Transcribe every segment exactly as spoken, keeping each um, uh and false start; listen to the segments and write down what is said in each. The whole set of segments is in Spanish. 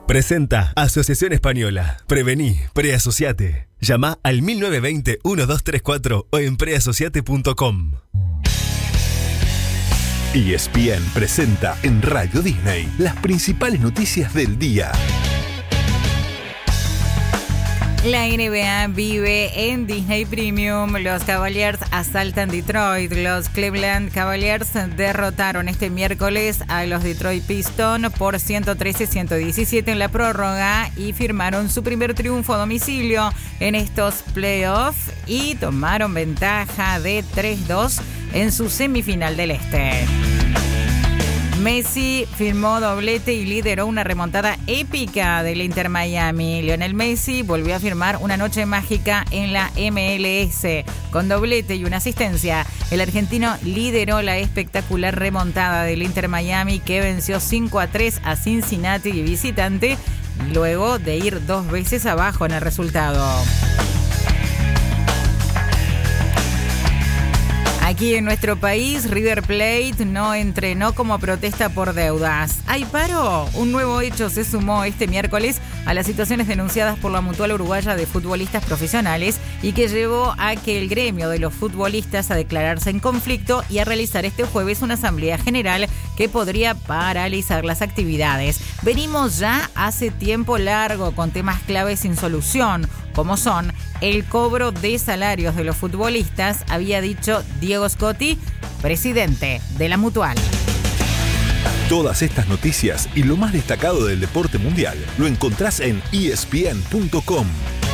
Presenta Asociación Española. Prevení, preasociate. Llama al mil novecientos veinte, doce treinta y cuatro o en preasociate punto com. E S P N presenta en Radio Disney las principales noticias del día. La N B A vive en Disney Premium. Los Cavaliers asaltan Detroit. Los Cleveland Cavaliers derrotaron este miércoles a los Detroit Pistons por ciento trece a ciento diecisiete en la prórroga y firmaron su primer triunfo a domicilio en estos playoffs y tomaron ventaja de tres dos en su semifinal del Este. Messi firmó doblete y lideró una remontada épica del Inter Miami. Lionel Messi volvió a firmar una noche mágica en la M L S. Con doblete y una asistencia, el argentino lideró la espectacular remontada del Inter Miami, que venció cinco a tres a Cincinnati y visitante, luego de ir dos veces abajo en el resultado. Aquí en nuestro país, River Plate no entrenó como protesta por deudas. ¿Hay paro? Un nuevo hecho se sumó este miércoles a las situaciones denunciadas por la Mutual Uruguaya de Futbolistas Profesionales y que llevó a que el gremio de los futbolistas a declararse en conflicto y a realizar este jueves una asamblea general que podría paralizar las actividades. Venimos ya hace tiempo largo con temas claves sin solución, como son el cobro de salarios de los futbolistas, había dicho Diego Scotti, presidente de la Mutual. Todas estas noticias y lo más destacado del deporte mundial lo encontrás en E S P N punto com.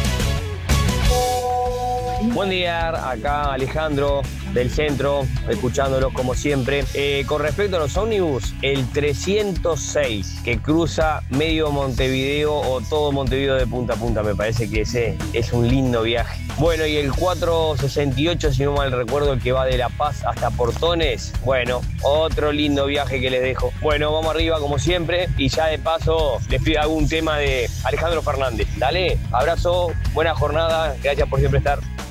Buen día, acá Alejandro del centro, escuchándolos como siempre. Eh, con respecto a los ómnibus, el trescientos seis que cruza medio Montevideo o todo Montevideo de punta a punta, me parece que ese es un lindo viaje. Bueno, y el cuatrocientos sesenta y ocho, si no mal recuerdo, el que va de La Paz hasta Portones, bueno, otro lindo viaje que les dejo. Bueno, vamos arriba como siempre y ya de paso les pido algún tema de Alejandro Fernández. Dale, abrazo, buena jornada, gracias por siempre estar.